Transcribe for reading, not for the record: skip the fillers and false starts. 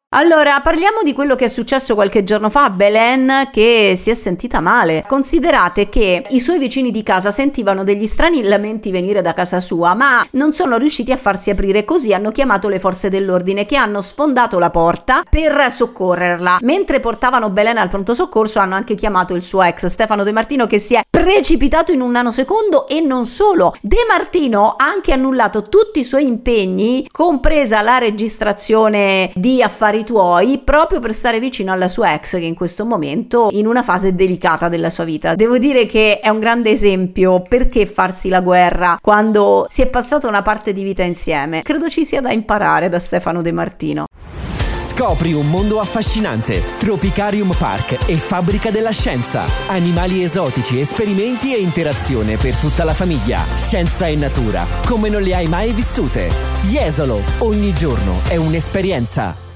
Allora, parliamo di quello che è successo qualche giorno fa a Belen, che si è sentita male. Considerate che i suoi vicini di casa sentivano degli strani lamenti venire da casa sua, ma non sono riusciti a farsi aprire, così hanno chiamato le forze dell'ordine, che hanno sfondato la porta per soccorrerla. Mentre portavano Belen al pronto soccorso hanno anche chiamato il suo ex Stefano De Martino, che si è precipitato in un nanosecondo, e non solo. De Martino ha anche annullato tutti i suoi impegni, compresa la registrazione di Affari Tuoi, proprio per stare vicino alla sua ex, che in questo momento in una fase delicata della sua vita. Devo dire che è un grande esempio. Perché farsi la guerra quando si è passata una parte di vita insieme? Credo ci sia da imparare da Stefano De Martino. Scopri un mondo affascinante. Tropicarium Park e Fabbrica della Scienza. Animali esotici, esperimenti e interazione per tutta la famiglia. Scienza e natura come non le hai mai vissute. Jesolo, ogni giorno è un'esperienza.